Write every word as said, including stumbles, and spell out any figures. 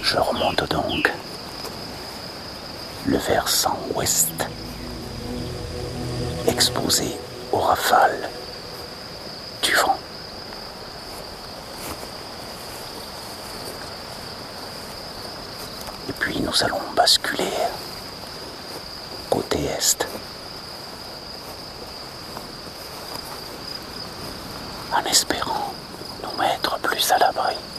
Je remonte donc le versant ouest, exposé aux rafales du vent. Et puis nous allons basculer côté est, en espérant nous mettre plus à l'abri.